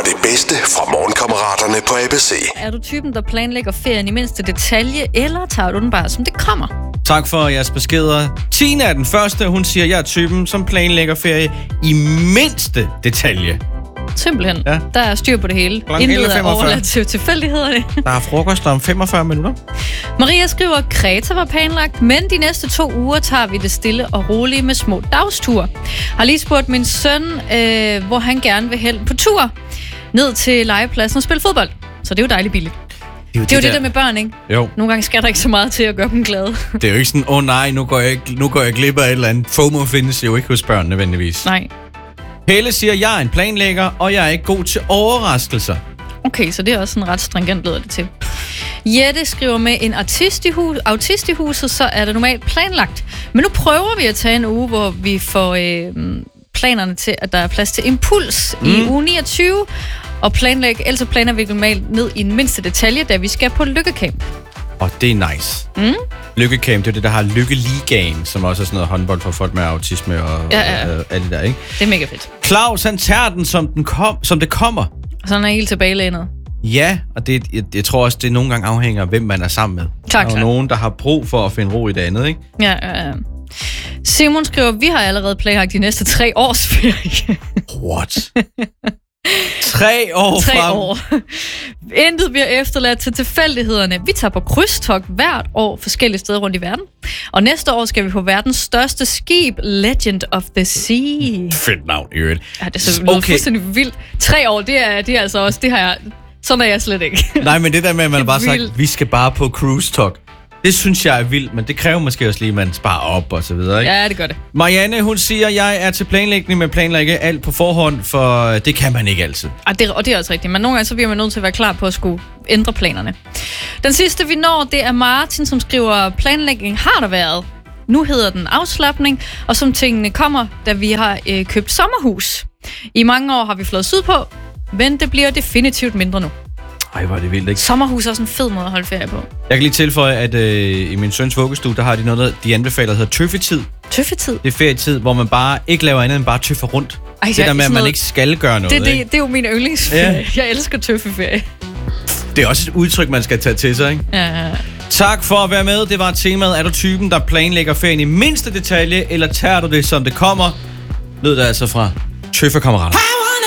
det bedste fra Morgenkammeraterne på ABC. Er du typen, der planlægger ferien i mindste detalje, eller tager du den bare, som det kommer? Tak for jeres beskeder. Tina er den første. Hun siger, jeg er typen, som planlægger ferie i mindste detalje. Simpelthen. Ja. Der er styr på det hele. Klokken Intet er 11:45. overladt til tilfældighederne. Der er frokost om 45 minutter. Maria skriver, Kreta var planlagt, men de næste 2 uger tager vi det stille og roligt med små dagsture. Har lige spurgt min søn, hvor han gerne vil hen på tur. Ned til legepladsen og spille fodbold. Så det er jo dejligt billigt. Det er jo det der med børn, ikke? Jo. Nogle gange skal der ikke så meget til at gøre dem glade. Det er jo ikke sådan, nej, nu går jeg glip af et eller andet. FOMO findes jo ikke hos børn nødvendigvis. Nej. Helle siger, jeg er en planlægger, og jeg er ikke god til overraskelser. Okay, så det er også sådan ret stringent, lyder det til. Jette skriver, med en autist i huset, så er det normalt planlagt. Men nu prøver vi at tage en uge, hvor vi får planerne til, at der er plads til impuls i uge 29. Og ellers planer vi normalt ned i en mindste detalje, da vi skal på lykkecamp. Og det er nice. Lykkecamp, det er det, der har Lykkeligaen, som også er sådan noget håndbold for folk med autisme og alt det der, ikke? Det er mega fedt. Claus, han tager den, som det kommer. Sådan er helt tilbagelænet. Ja, og jeg tror også, det nogle gange afhænger af, hvem man er sammen med. Klar. Der er jo nogen, der har brug for at finde ro i det andet, ikke? Ja. Simon skriver, vi har allerede planlagt de næste 3 års ferie. What? 3 år 3 frem? år. Intet bliver efterladt til tilfældighederne. Vi tager på krydstogt hvert år forskellige steder rundt i verden. Og næste år skal vi på verdens største skib, Legend of the Sea. Fedt navn, i øvrigt. Ja, det er så fuldstændig vildt. 3 år, det er altså også, det har jeg, sådan er jeg slet ikke. Nej, men det der med, at man bare sagt, vildt. vi skal bare på cruise talk. Det synes jeg er vildt, men det kræver måske også lige, at man sparer op og så videre, ikke? Ja, det gør det. Marianne, hun siger, jeg er til planlægning, men planlægger ikke alt på forhånd, for det kan man ikke altid. Og det er også rigtigt, men nogle gange så bliver man nødt til at være klar på at skulle ændre planerne. Den sidste, vi når, det er Martin, som skriver, planlægning har der været. Nu hedder den afslapning, og som tingene kommer, da vi har købt sommerhus. I mange år har vi flået sydpå, men det bliver definitivt mindre nu. Ej, hvor er det vildt, ikke? Sommerhus er også en fed måde at holde ferie på. Jeg kan lige tilføje, at i min søns vuggestue, der har de noget, de anbefaler, der hedder tøffetid. Tøffetid? Det er ferietid, hvor man bare ikke laver andet end bare tøffer rundt. Ej, det der med, at man ikke skal gøre noget. Det er jo min yndlingsferie. Ja. Jeg elsker tøffeferie. Det er også et udtryk, man skal tage til sig, ikke? Ja. Tak for at være med. Det var temaet. Er du typen, der planlægger ferien i mindste detalje, eller tager du det, som det kommer? Lød det altså fra Tøffekammerater.